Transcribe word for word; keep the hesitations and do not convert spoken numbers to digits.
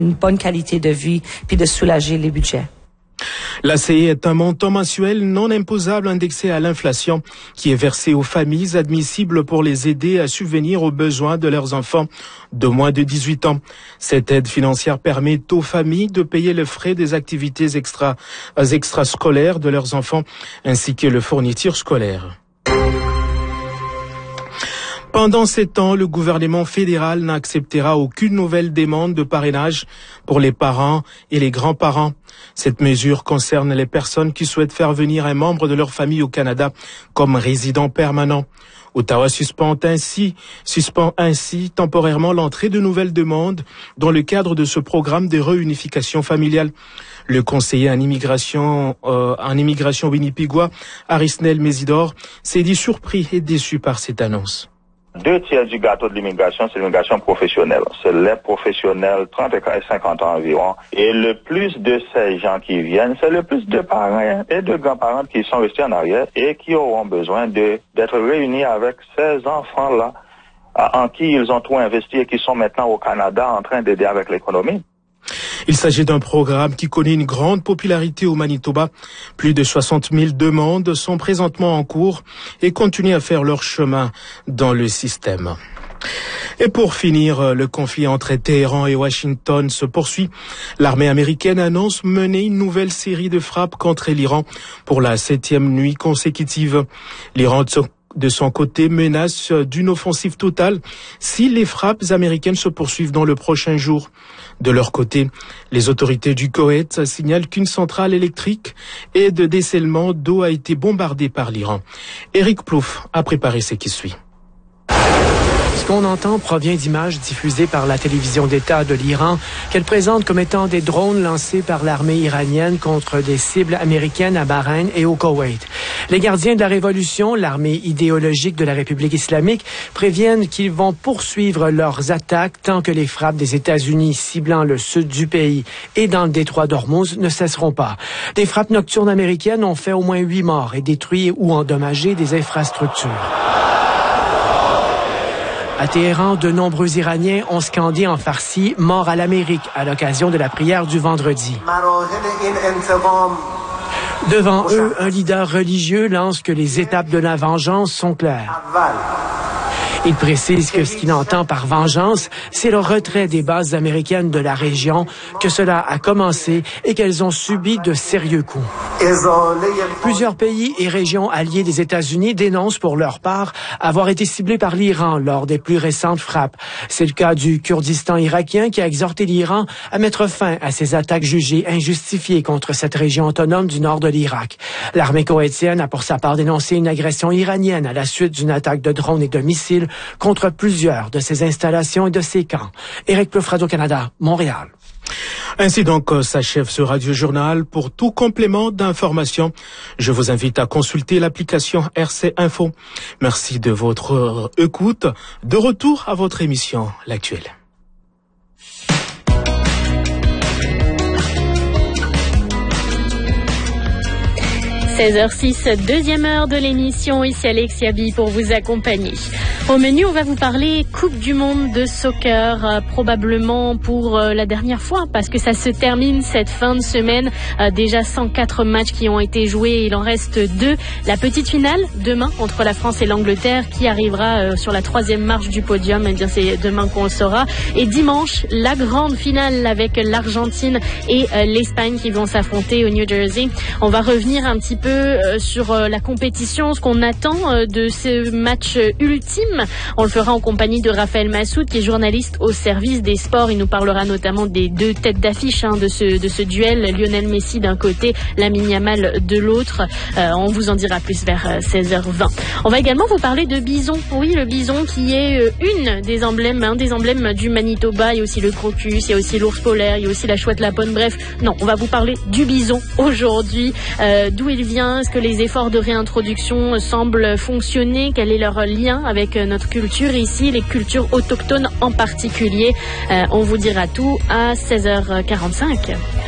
une bonne qualité de vie puis de soulager les budgets. L'A C I est un montant mensuel non imposable indexé à l'inflation qui est versé aux familles admissibles pour les aider à subvenir aux besoins de leurs enfants de moins de dix-huit ans. Cette aide financière permet aux familles de payer les frais des activités extra, extrascolaires de leurs enfants ainsi que les fournitures scolaires. Pendant sept ans, le gouvernement fédéral n'acceptera aucune nouvelle demande de parrainage pour les parents et les grands-parents. Cette mesure concerne les personnes qui souhaitent faire venir un membre de leur famille au Canada comme résident permanent. Ottawa suspend ainsi, suspend ainsi temporairement l'entrée de nouvelles demandes dans le cadre de ce programme de réunification familiale. Le conseiller en immigration, euh, en immigration winnipégois, Arisnel Mésidor, s'est dit surpris et déçu par cette annonce. Deux tiers du gâteau de l'immigration, c'est l'immigration professionnelle. C'est les professionnels, trente et cinquante ans environ. Et le plus de ces gens qui viennent, c'est le plus de parents et de grands-parents qui sont restés en arrière et qui auront besoin de, d'être réunis avec ces enfants-là en qui ils ont tout investi et qui sont maintenant au Canada en train d'aider avec l'économie. Il s'agit d'un programme qui connaît une grande popularité au Manitoba. Plus de soixante mille demandes sont présentement en cours et continuent à faire leur chemin dans le système. Et pour finir, le conflit entre Téhéran et Washington se poursuit. L'armée américaine annonce mener une nouvelle série de frappes contre l'Iran pour la septième nuit consécutive. L'Iran de son côté menace d'une offensive totale si les frappes américaines se poursuivent dans le prochain jour. De leur côté, les autorités du Koweït signalent qu'une centrale électrique et de dessalement d'eau a été bombardée par l'Iran. Éric Plouffe a préparé ce qui suit. Ce qu'on entend provient d'images diffusées par la télévision d'État de l'Iran qu'elle présente comme étant des drones lancés par l'armée iranienne contre des cibles américaines à Bahreïn et au Koweït. Les gardiens de la révolution, l'armée idéologique de la République islamique, préviennent qu'ils vont poursuivre leurs attaques tant que les frappes des États-Unis ciblant le sud du pays et dans le détroit d'Ormuz ne cesseront pas. Des frappes nocturnes américaines ont fait au moins huit morts et détruit ou endommagé des infrastructures. À Téhéran, de nombreux Iraniens ont scandé en farsi « Mort à l'Amérique » à l'occasion de la prière du vendredi. Devant eux, un leader religieux lance que les étapes de la vengeance sont claires. Il précise que ce qu'il entend par vengeance, c'est le retrait des bases américaines de la région, que cela a commencé et qu'elles ont subi de sérieux coups. Plusieurs pays et régions alliés des États-Unis dénoncent pour leur part avoir été ciblés par l'Iran lors des plus récentes frappes. C'est le cas du Kurdistan irakien qui a exhorté l'Iran à mettre fin à ces attaques jugées injustifiées contre cette région autonome du nord de l'Irak. L'armée koweïtienne a pour sa part dénoncé une agression iranienne à la suite d'une attaque de drones et de missiles contre plusieurs de ses installations et de ses camps. Éric Plouffe, Radio-Canada, Montréal. Ainsi donc s'achève ce radiojournal. Pour tout complément d'information, je vous invite à consulter l'application R C Info. Merci de votre écoute. De retour à votre émission, L'Actuel. seize heures six, deuxième heure de l'émission, ici Alexia Bi pour vous accompagner. Au menu, on va vous parler Coupe du Monde de soccer, euh, probablement pour euh, la dernière fois, parce que ça se termine cette fin de semaine. Euh, déjà cent quatre matchs qui ont été joués, il en reste deux. La petite finale, demain, entre la France et l'Angleterre, qui arrivera euh, sur la troisième marche du podium. Eh bien, c'est demain qu'on le saura. Et dimanche, la grande finale avec l'Argentine et euh, l'Espagne qui vont s'affronter au New Jersey. On va revenir un petit peu euh, sur euh, la compétition, ce qu'on attend euh, de ce match euh, ultime. On le fera en compagnie de Raphaël Massoud, qui est journaliste au service des sports. Il nous parlera notamment des deux têtes d'affiche hein, de ce de ce duel, Lionel Messi d'un côté, Lamine Yamal de l'autre. Euh, on vous en dira plus vers seize heures vingt. On va également vous parler de bison. Oui, le bison qui est euh, une des emblèmes, un des emblèmes du Manitoba. Il y a aussi le crocus, il y a aussi l'ours polaire, il y a aussi la chouette lapone. Bref, non, on va vous parler du bison aujourd'hui. Euh, d'où il vient, est-ce que les efforts de réintroduction semblent fonctionner, quel est leur lien avec notre culture ici, les cultures autochtones en particulier. Euh, on vous dira tout à seize heures quarante-cinq.